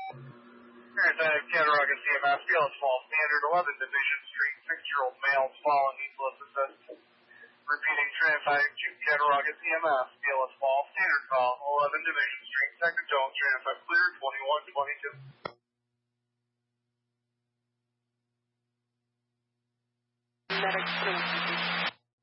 Here's Cattaraugus CMS, Field Small Standard, 11 Division Street, 6-year-old male fallen, needs lift assist. Repeating Trinify Cattaraugus CMS, Field Small Standard call, 11 Division Street, second tone, Trinify clear, 2122. Medic